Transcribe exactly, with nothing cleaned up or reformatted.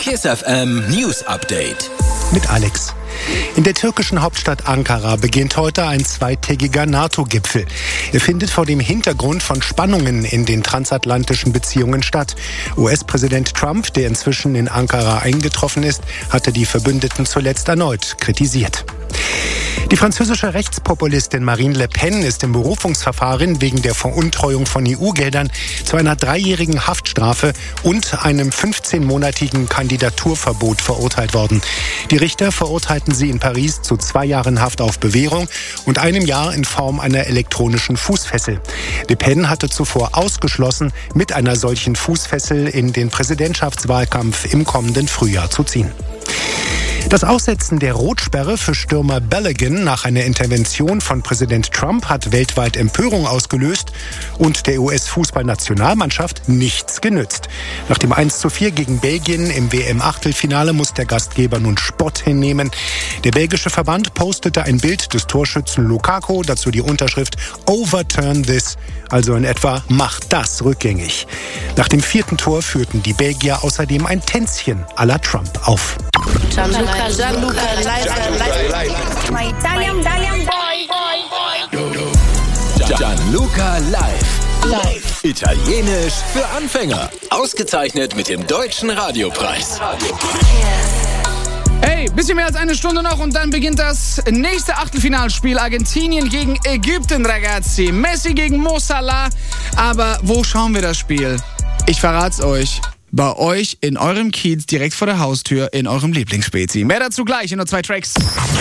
Kiss F M News Update. Mit Alex. In der türkischen Hauptstadt Ankara beginnt heute ein zweitägiger NATO-Gipfel. Er findet vor dem Hintergrund von Spannungen in den transatlantischen Beziehungen statt. U S-Präsident Trump, der inzwischen in Ankara eingetroffen ist, hatte die Verbündeten zuletzt erneut kritisiert. Die französische Rechtspopulistin Marine Le Pen ist im Berufungsverfahren wegen der Veruntreuung von E U-Geldern zu einer dreijährigen Haftstrafe und einem fünfzehnmonatigen Kandidaturverbot verurteilt worden. Die Richter verurteilten sie in Paris zu zwei Jahren Haft auf Bewährung und einem Jahr in Form einer elektronischen Fußfessel. Le Pen hatte zuvor ausgeschlossen, mit einer solchen Fußfessel in den Präsidentschaftswahlkampf im kommenden Frühjahr zu ziehen. Das Aussetzen der Rotsperre für Stürmer Balogun nach einer Intervention von Präsident Trump hat weltweit Empörung ausgelöst und der U S-Fußballnationalmannschaft nichts genützt. Nach dem eins zu vier gegen Belgien im W M-Achtelfinale muss der Gastgeber nun Spott hinnehmen. Der belgische Verband postete ein Bild des Torschützen Lukaku, dazu die Unterschrift "Overturn this", also in etwa "Mach das rückgängig". Nach dem vierten Tor führten die Belgier außerdem ein Tänzchen à la Trump auf. Gianluca, Gianluca, live, my Italian, Italian boy, boy, boy. Gianluca live. Live. Italienisch für Anfänger. Ausgezeichnet mit dem Deutschen Radiopreis. Hey, bisschen mehr als eine Stunde noch und dann beginnt das nächste Achtelfinalspiel. Argentinien gegen Ägypten, ragazzi. Messi gegen Mo Salah. Aber wo schauen wir das Spiel? Ich verrat's euch. Bei euch in eurem Kiez direkt vor der Haustür in eurem Lieblingsspezi. Mehr dazu gleich in nur zwei Tracks.